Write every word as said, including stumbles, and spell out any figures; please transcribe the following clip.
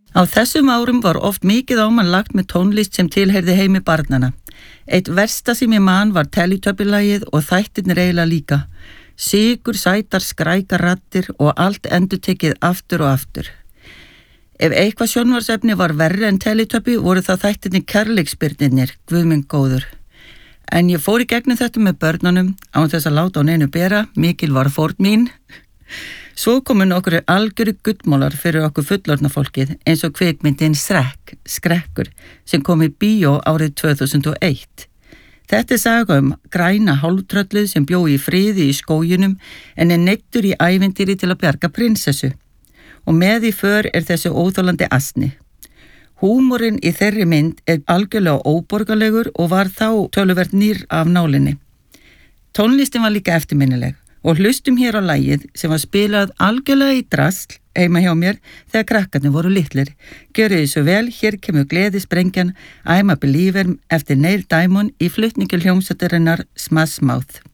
Á þessum árum var oft mikið á mann lagt með tónlist sem tilheyrði heimi barnana. Eitt versta sem ég man var Teletubby-lagið og þættirnir eiginlega líka. Sigur, sætar, skrækar raddir og allt endurtekið aftur og aftur. Ef eitthvað sjónvarpsefni var verri en Teletubby voru það þættirnir kærleiksbirnirnir, guð minn góður. En ég fór í gegnum þetta með börnunum án þess að láta á neinu bera, mikil var fórn mín. Svo komu nokkur algjöru gullmólar fyrir okkur fullorðna fólkið eins og kvikmyndin Shrek, Skrekkur, sem kom í bíó árið tvö þúsund og eitt. Þetta er saga um græna hálftröllið sem bjó í friði í skóginum en er neyddur í ævintýri til að bjarga prinsessu. Og með í för er þessi óþolandi asni. Húmorinn í þeirri mynd er algjörlega óborgarlegur og var þá töluvert nýr af nálinni. Tónlistin var líka eftirminnileg. Og hlustum hér á lagið sem var spilað algjörlega í drasl heima hjá mér þegar krakkarnir voru litlir. Gjörið þið svo vel, hér kemur gleðisprengjan I'm a Believer eftir Neil Diamond í flutningi hljómsveitarinnar Smash Mouth.